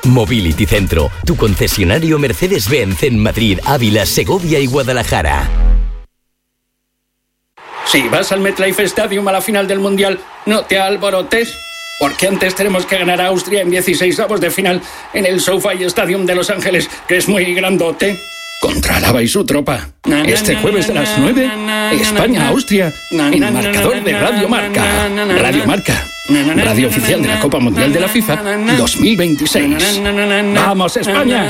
Mobility Centro, tu concesionario Mercedes-Benz en Madrid, Ávila, Segovia y Guadalajara. Si vas al MetLife Stadium a la final del Mundial, no te alborotes, porque antes tenemos que ganar a Austria en 16avos de final en el SoFi Stadium de Los Ángeles, que es muy grandote. Contra Lava y su tropa. Este jueves a las 9, España-Austria, en marcador de Radio Marca. Radio Marca, radio oficial de la Copa Mundial de la FIFA 2026. ¡Vamos, España!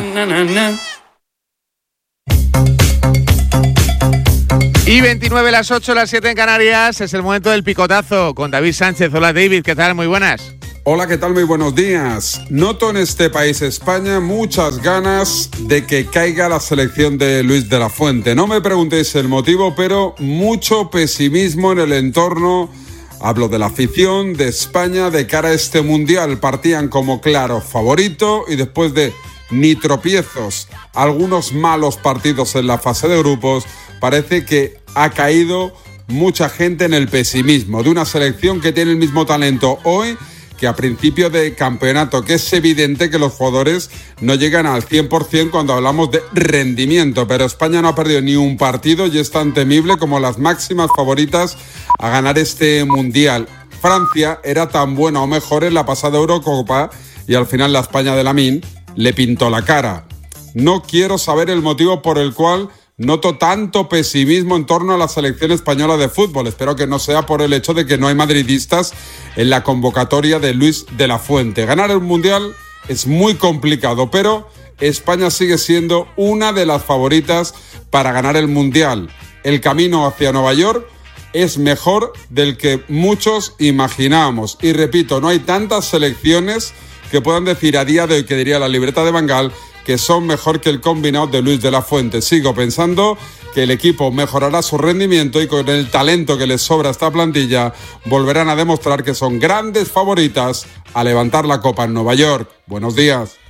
Y 29, las 8, las 7 en Canarias, es el momento del picotazo con David Sánchez. Hola David, ¿qué tal? Muy buenas. Hola, ¿qué tal? Muy buenos días. Noto en este país, España, muchas ganas de que caiga la selección de Luis de la Fuente. No me preguntéis el motivo, pero mucho pesimismo en el entorno. Hablo de la afición de España de cara a este Mundial. Partían como claro favorito y después de ni tropiezos, algunos malos partidos en la fase de grupos, parece que ha caído mucha gente en el pesimismo de una selección que tiene el mismo talento hoy que a principio de campeonato, que es evidente que los jugadores no llegan al 100% cuando hablamos de rendimiento, pero España no ha perdido ni un partido y es tan temible como las máximas favoritas a ganar este Mundial. Francia era tan buena o mejor en la pasada Eurocopa y al final la España de Lamine le pintó la cara. No quiero saber el motivo por el cual noto tanto pesimismo en torno a la selección española de fútbol. Espero que no sea por el hecho de que no hay madridistas en la convocatoria de Luis de la Fuente. Ganar el Mundial es muy complicado, pero España sigue siendo una de las favoritas para ganar el Mundial. El camino hacia Nueva York es mejor del que muchos imaginábamos. Y repito, no hay tantas selecciones que puedan decir a día de hoy, que diría la libreta de Van Gaal, que son mejor que el combinado de Luis de la Fuente. Sigo pensando que el equipo mejorará su rendimiento y con el talento que les sobra a esta plantilla volverán a demostrar que son grandes favoritas a levantar la copa en Nueva York. Buenos días.